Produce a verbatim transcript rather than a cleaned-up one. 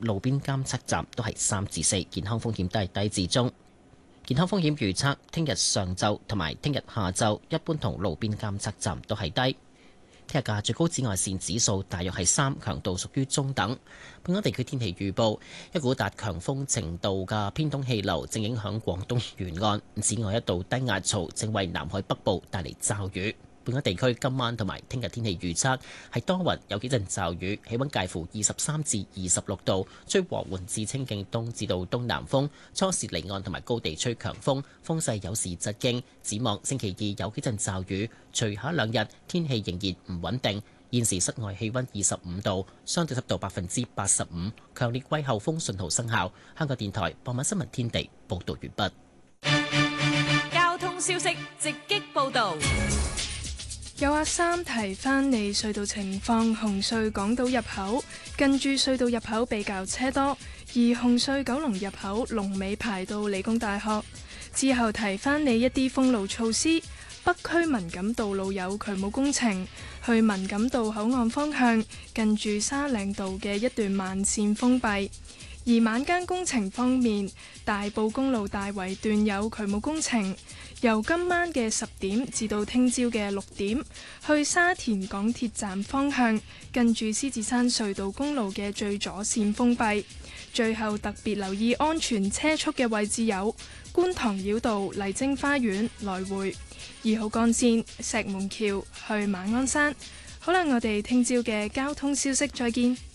路邊監測站都係三至四，健康風險都係低至中。健康風險預測，聽日上晝同埋聽日下晝，一般同路邊監測站都係低。聽日嘅最高紫外線指數大約係三，強度屬於中等。本港地區天氣預報，一股達強風程度嘅偏東氣流正影響廣東沿岸，此外一道低壓槽正為南海北部帶嚟驟雨。本港地區今晚同埋聽日天氣預測係多雲，有幾陣驟雨，氣溫介乎二十三至二十六度，吹和緩至清勁東至到東南風，初時離岸同埋高地吹強風，風勢有時疾勁。展望星期二有幾陣驟雨，隨後兩日天氣仍然唔穩定。現時室外氣溫二十五度，相對濕度百分之八十五，強烈季候風信號生效。香港電台傍晚新聞天地報道完畢。 交通消息直擊報道。 有阿三提翻你隧道情況，紅隧港島入口近住隧道入口比較車多，而紅隧九龍入口龍尾排到理工大學。之後提翻你一啲封路措施，北區文錦道路有渠務工程，去文錦道口岸方向近住沙嶺道嘅一段慢線封閉。而晚間工程方面，大埔公路大圍段有渠務工程，由今晚嘅十點至到聽朝嘅六點，去沙田港鐵站方向近住獅子山隧道公路嘅最左線封閉。最後特別留意安全車速嘅位置有觀塘繞道麗晶花園來回，二號幹線石門橋去馬鞍山。好啦，我哋聽朝嘅交通消息再見。